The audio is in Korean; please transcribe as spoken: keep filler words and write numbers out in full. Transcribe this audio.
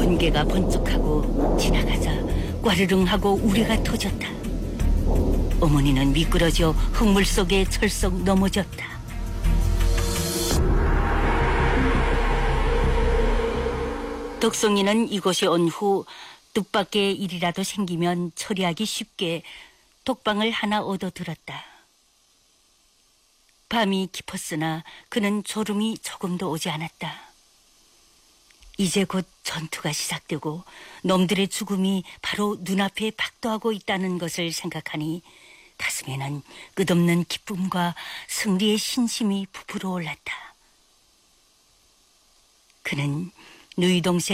번개가 번쩍하고 지나가자 꽈르릉하고 우레가 터졌다. 어머니는 미끄러져 흙물 속에 철썩 넘어졌다. 덕성이는 이곳에 온 후 뜻밖의 일이라도 생기면 처리하기 쉽게 독방을 하나 얻어들었다. 밤이 깊었으나 그는 졸음이 조금도 오지 않았다. 이제 곧 전투가 시작되고 놈들의 죽음이 바로 눈앞에 박도하고 있다는 것을 생각하니 가슴에는 끝없는 기쁨과 승리의 신심이 부풀어 올랐다. 그는 누이 동생